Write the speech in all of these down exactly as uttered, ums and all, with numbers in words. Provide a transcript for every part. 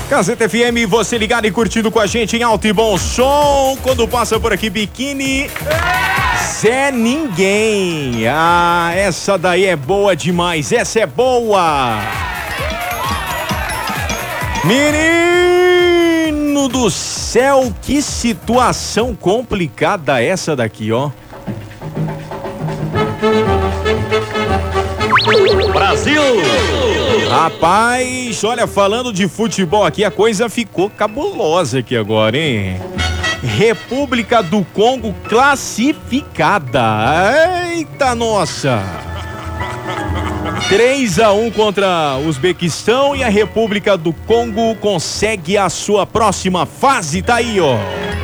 Gazeta F M, você ligado e curtindo com a gente em alto e bom som. Quando passa por aqui, biquíni Zé Ninguém. Ah, essa daí é boa demais, essa é boa. Menino do céu, que situação complicada essa daqui, ó. Brasil! Rapaz, olha, falando de futebol aqui, a coisa ficou cabulosa aqui agora, hein? República do Congo classificada. Eita, nossa! três a um contra o Uzbequistão e a República do Congo consegue a sua próxima fase, tá aí, ó.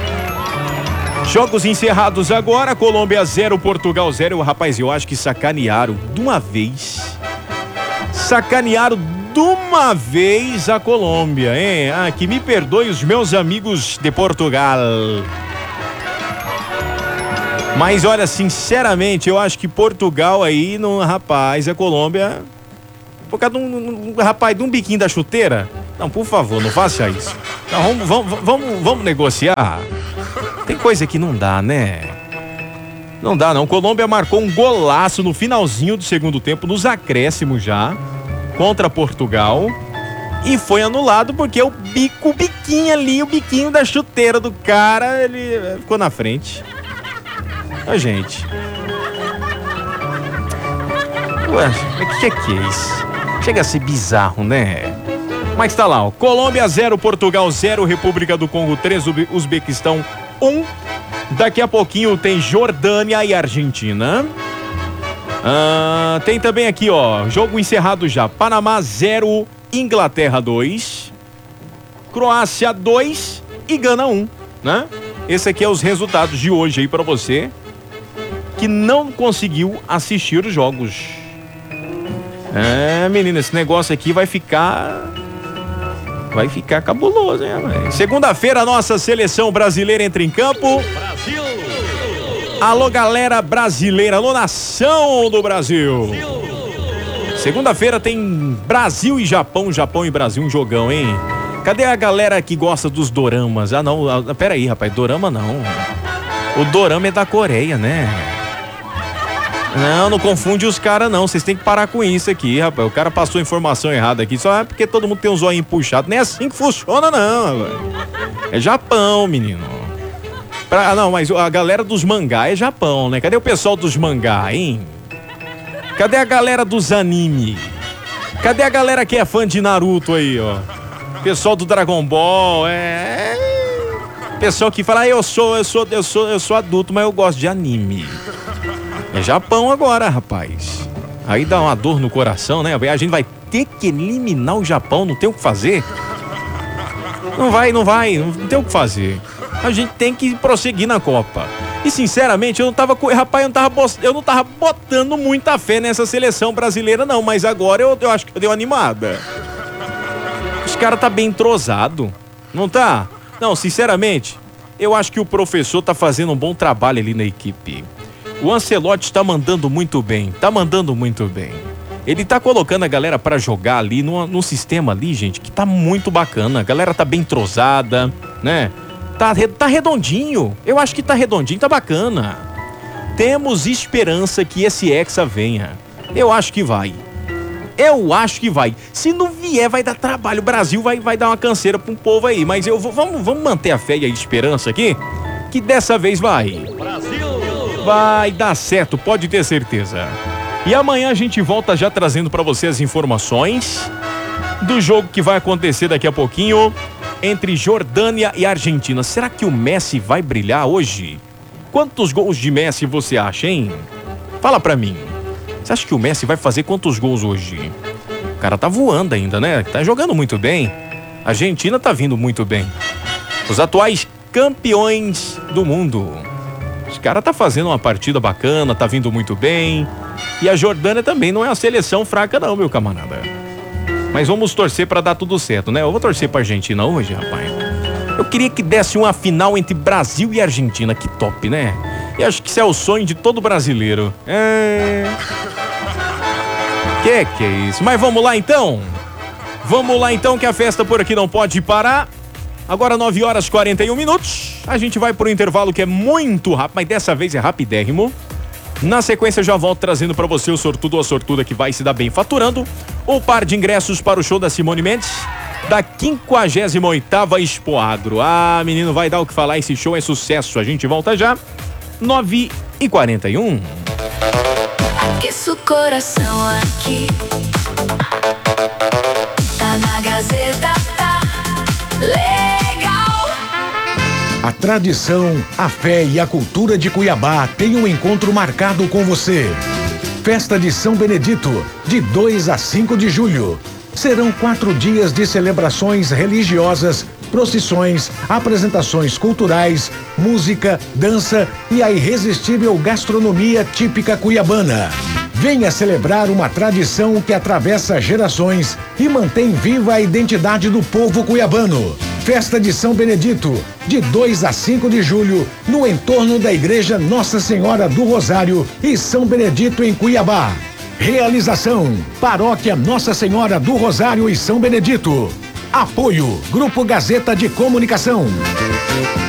Jogos encerrados agora, Colômbia zero, Portugal zero. Rapaz, eu acho que sacanearam de uma vez. Sacanearam de uma vez a Colômbia, hein? Ah, que me perdoe os meus amigos de Portugal. Mas olha, sinceramente, eu acho que Portugal aí, no, rapaz, a Colômbia... Por causa de um, um, rapaz, de um biquinho da chuteira? Não, por favor, não faça isso. Não, vamos, vamos, vamos, vamos negociar. Tem coisa que não dá, né? Não dá, não. Colômbia marcou um golaço no finalzinho do segundo tempo, nos acréscimos já, contra Portugal. E foi anulado porque o bico, o biquinho ali, o biquinho da chuteira do cara, ele ficou na frente. Ó, gente. Ué, o que é que é isso? Chega a ser bizarro, né? Mas tá lá, ó. Colômbia zero, Portugal zero, República do Congo três, Uzbequistão um. Daqui a pouquinho tem Jordânia e Argentina. Ah, tem também aqui, ó, jogo encerrado já. Panamá zero, Inglaterra dois, Croácia dois e Gana um, né? Esse aqui é os resultados de hoje aí pra você que não conseguiu assistir os jogos. É, menina, esse negócio aqui vai ficar... Vai ficar cabuloso, hein, velho? Segunda-feira, a nossa seleção brasileira entra em campo. Brasil! Alô, galera brasileira. Alô, nação do Brasil. Segunda-feira tem Brasil e Japão. Japão e Brasil, um jogão, hein? Cadê a galera que gosta dos doramas? Ah, não. Ah, pera aí, rapaz. Dorama não. O dorama é da Coreia, né? Não, não confunde os caras não, vocês têm que parar com isso aqui, rapaz. O cara passou a informação errada aqui, só é porque todo mundo tem um zóio puxado. Nem é assim que funciona não, rapaz. É Japão, menino. Pra, não, mas a galera dos mangá é Japão, né? Cadê o pessoal dos mangá, hein? Cadê a galera dos anime? Cadê a galera que é fã de Naruto aí, ó? Pessoal do Dragon Ball, é... Pessoal que fala, ah, eu sou, eu sou, eu sou, eu sou adulto, mas eu gosto de anime. É Japão agora, rapaz. Aí dá uma dor no coração, né? A gente vai ter que eliminar o Japão, não tem o que fazer. Não vai, não vai, não tem o que fazer. A gente tem que prosseguir na Copa. E sinceramente, eu não tava, rapaz, eu não tava, eu não tava botando muita fé nessa seleção brasileira não, mas agora eu, eu acho que eu dei uma animada. Os caras tá bem entrosado, não tá? Não, sinceramente, eu acho que o professor tá fazendo um bom trabalho ali na equipe. O Ancelotti tá mandando muito bem, tá mandando muito bem. Ele tá colocando a galera pra jogar ali no, no sistema ali, gente, que tá muito bacana. A galera tá bem entrosada, né? Tá, tá redondinho, eu acho que tá redondinho, tá bacana. Temos esperança que esse Hexa venha. Eu acho que vai. Eu acho que vai. Se não vier, vai dar trabalho. O Brasil vai, vai dar uma canseira pra um povo aí. Mas eu vou, vamos, vamos manter a fé e a esperança aqui, que dessa vez vai. Brasil! Vai dar certo, pode ter certeza. E amanhã a gente volta já trazendo pra você as informações do jogo que vai acontecer daqui a pouquinho entre Jordânia e Argentina. Será que o Messi vai brilhar hoje? Quantos gols de Messi você acha, hein? Fala pra mim. Você acha que o Messi vai fazer quantos gols hoje? O cara tá voando ainda, né? Tá jogando muito bem. A Argentina tá vindo muito bem. Os atuais campeões do mundo. Os caras tá fazendo uma partida bacana, tá vindo muito bem. E a Jordânia também não é uma seleção fraca não, meu camarada. Mas vamos torcer pra dar tudo certo, né? Eu vou torcer pra Argentina hoje, rapaz. Eu queria que desse uma final entre Brasil e Argentina. Que top, né? E acho que isso é o sonho de todo brasileiro. É... Que que é isso? Mas vamos lá, então? Vamos lá então, que a festa por aqui não pode parar. Agora nove horas e quarenta e um minutos. A gente vai pro intervalo que é muito rápido, mas dessa vez é rapidérrimo. Na sequência, já volto trazendo para você o sortudo ou a sortuda que vai se dar bem faturando o par de ingressos para o show da Simone Mendes da quinquagésima oitava Expo Agro. Ah, menino, vai dar o que falar, esse show é sucesso. A gente volta já, nove e quarenta e um. Aqueça o coração aqui, tá na Gazeta, tá legal. A tradição, a fé e a cultura de Cuiabá têm um encontro marcado com você. Festa de São Benedito, de dois a cinco de julho. Serão quatro dias de celebrações religiosas, procissões, apresentações culturais, música, dança e a irresistível gastronomia típica cuiabana. Venha celebrar uma tradição que atravessa gerações e mantém viva a identidade do povo cuiabano. Festa de São Benedito, de dois a cinco de julho, no entorno da Igreja Nossa Senhora do Rosário e São Benedito em Cuiabá. Realização: Paróquia Nossa Senhora do Rosário e São Benedito. Apoio: Grupo Gazeta de Comunicação.